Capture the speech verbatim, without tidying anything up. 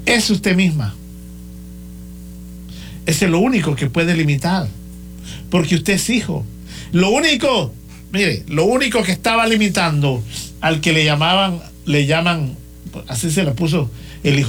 es usted misma. Ese es lo único que puede limitar, porque usted es hijo. Lo único, mire, lo único que estaba limitando al que le llamaban, le llaman, así se le puso el hijo